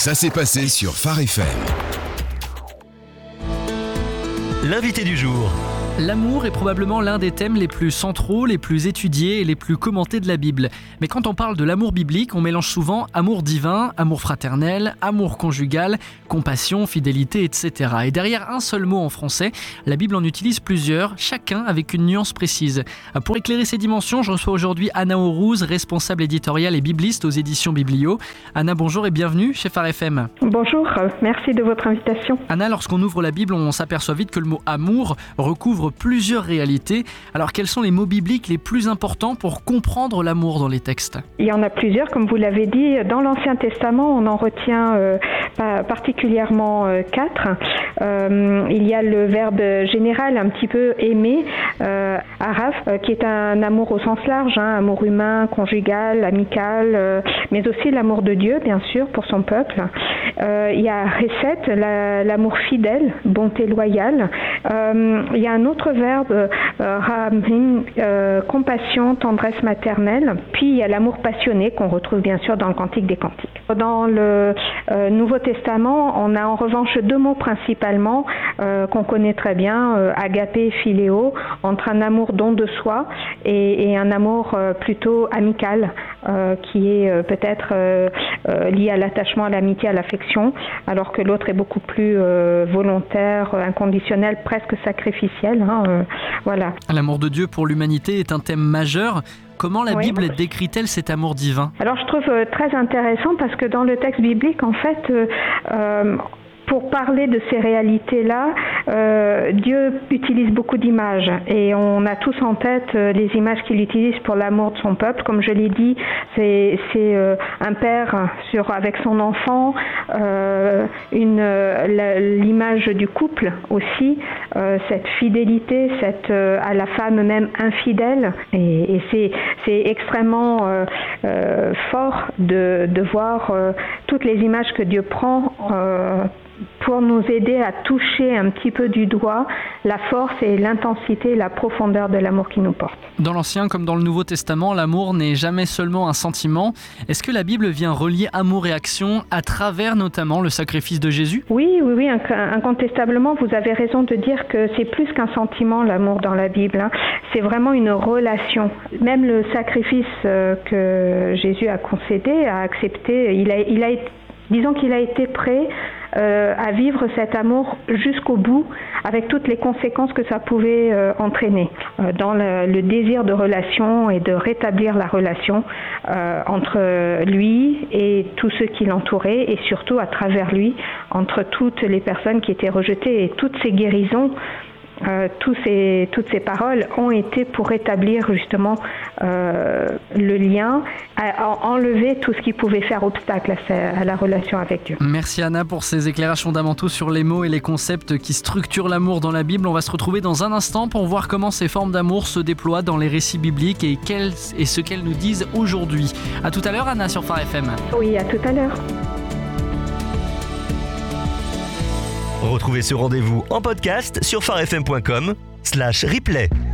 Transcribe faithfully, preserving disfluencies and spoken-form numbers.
Ça s'est passé sur Phare F M. L'invité du jour. L'amour est probablement l'un des thèmes les plus centraux, les plus étudiés et les plus commentés de la Bible. Mais quand on parle de l'amour biblique, on mélange souvent amour divin, amour fraternel, amour conjugal, compassion, fidélité, et cetera. Et derrière un seul mot en français, la Bible en utilise plusieurs, chacun avec une nuance précise. Pour éclairer ces dimensions, je reçois aujourd'hui Anna Aurouz, responsable éditoriale et bibliste aux éditions Biblio. Anna, bonjour et bienvenue chez Phare F M. Bonjour, merci de votre invitation. Anna, lorsqu'on ouvre la Bible, on s'aperçoit vite que le mot amour recouvre plusieurs réalités. Alors, quels sont les mots bibliques les plus importants pour comprendre l'amour dans les textes ? Il y en a plusieurs, comme vous l'avez dit. Dans l'Ancien Testament, on en retient euh, particulièrement euh, quatre. Euh, il y a le verbe général, un petit peu aimer, euh, araf, euh, qui est un amour au sens large, hein, amour humain, conjugal, amical, euh, mais aussi l'amour de Dieu, bien sûr, pour son peuple. Euh, il y a Chesed, la, l'amour fidèle, bonté loyale. Euh, il y a un autre verbe, euh, Rahamim, euh, compassion, tendresse maternelle. Puis il y a l'amour passionné qu'on retrouve bien sûr dans le Cantique des Cantiques. Dans le euh, Nouveau Testament, on a en revanche deux mots principalement euh, qu'on connaît très bien, euh, agapé et philéo, entre un amour don de soi et, et un amour euh, plutôt amical, euh, qui est euh, peut-être euh, euh, lié à l'attachement, à l'amitié, à l'affection, alors que l'autre est beaucoup plus euh, volontaire, inconditionnel, presque sacrificiel. Hein, euh, voilà. L'amour de Dieu pour l'humanité est un thème majeur. Comment la oui, Bible bon. décrit-elle cet amour divin ? Alors je trouve euh, très intéressant parce que dans le texte biblique, en fait, euh, euh, pour parler de ces réalités-là, euh, Dieu utilise beaucoup d'images et on a tous en tête euh, les images qu'il utilise pour l'amour de son peuple. Comme je l'ai dit, c'est, c'est euh, un père sur, avec son enfant, euh, une, euh, la, l'image du couple aussi, euh, cette fidélité, cette, euh, à la femme même infidèle. Et, et c'est, c'est extrêmement euh, euh, fort de, de voir euh, toutes les images que Dieu prend euh, pour nous aider à toucher un petit peu du doigt la force et l'intensité et la profondeur de l'amour qui nous porte. Dans l'Ancien comme dans le Nouveau Testament, l'amour n'est jamais seulement un sentiment. Est-ce que la Bible vient relier amour et action à travers notamment le sacrifice de Jésus ? Oui, oui, oui, incontestablement, vous avez raison de dire que c'est plus qu'un sentiment, l'amour dans la Bible. Hein. C'est vraiment une relation. Même le sacrifice que Jésus a concédé, a accepté, il a, il a été, disons qu'il a été prêt Euh, à vivre cet amour jusqu'au bout, avec toutes les conséquences que ça pouvait euh, entraîner, euh, dans le, le désir de relation et de rétablir la relation euh, entre lui et tous ceux qui l'entouraient, et surtout à travers lui, entre toutes les personnes qui étaient rejetées. Et toutes ces guérisons, Euh, tous ces, toutes ces paroles ont été pour rétablir justement euh, le lien, à, à enlever tout ce qui pouvait faire obstacle à, à la relation avec Dieu. Merci Anna pour ces éclairages fondamentaux sur les mots et les concepts qui structurent l'amour dans la Bible. On va se retrouver dans un instant pour voir comment ces formes d'amour se déploient dans les récits bibliques et, quelles, et ce qu'elles nous disent aujourd'hui. À tout à l'heure Anna sur Phare F M. Oui, à tout à l'heure. Retrouvez ce rendez-vous en podcast sur pharefm point com slash replay.